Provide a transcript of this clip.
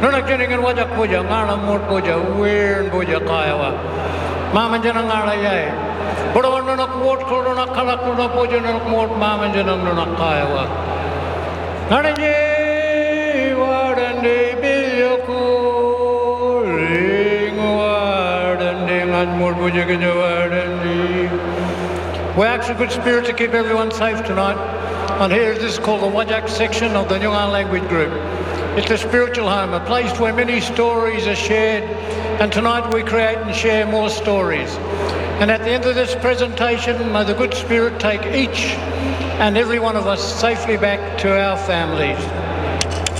Nunak janingan wajak puja, ngala mut puja, weird puja kaya Mama janang ngala yai. Pura nunak wot ko nunak kalak nunak puja nunak mut mama janang nunak kaya Ngala ye wadande bilyaku ring wadande ngan mut puja keja wadande. We ask the good spirit to keep everyone safe tonight. And here this is called the Wajak section of the Nyungan language group. It's a spiritual home, a place where many stories are shared, and tonight we create and share more stories. And at the end of this presentation, may the good spirit take each and every one of us safely back to our families.